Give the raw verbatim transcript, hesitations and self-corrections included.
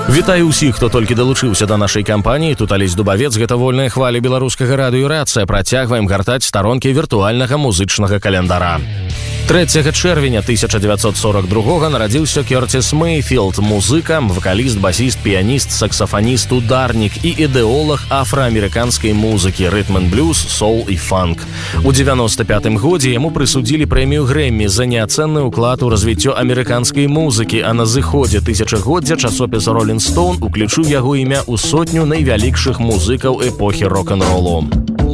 Вітаю ўсіх, хто толькі далучыўся да нашай кампаніі. Тут Алесь Дубавец, гэта вольная хваля беларускага радыё «Рацыя». Працягваем гартаць старонкі віртуальнага музычнага календара. трэцяга чэрвеня тысяча дзевяцьсот сорок другога нарадзіўся Кёртис Мэйфілд, музыка, вакаліст, басіст, піяніст, саксафаніст, ударнік і ідэолаг афраамерыканскай музыкі, рытм-н-блюз, соул і фанк. У дзевяноста пятым годзе яму прысудзілі прэмію Грэммі за неацэнны ўклад у развіццё амерыканскай музыкі, а на зыходзе тысячагоддзя часопіс «Ролінг Стоун» уключыў яго імя ў сотню найвялікшых музыкаў эпохі рок-н-ролу.